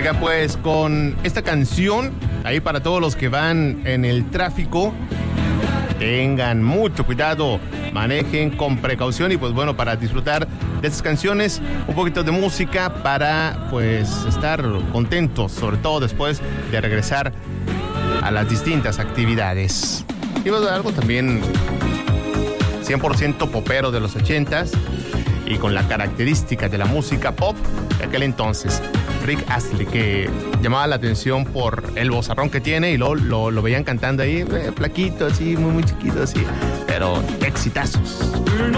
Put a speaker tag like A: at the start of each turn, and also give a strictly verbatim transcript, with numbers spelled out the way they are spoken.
A: Oiga, pues con esta canción, ahí para todos los que van en el tráfico, tengan mucho cuidado, manejen con precaución y pues bueno, para disfrutar de estas canciones, un poquito de música para pues estar contentos, sobre todo después de regresar a las distintas actividades. Y pues algo también cien por ciento popero de los ochentas y con la característica de la música pop de aquel entonces. Rick Astley, que llamaba la atención por el vozarrón que tiene y luego lo, lo veían cantando ahí, eh, flaquito, así, muy, muy chiquito, así, pero exitazos.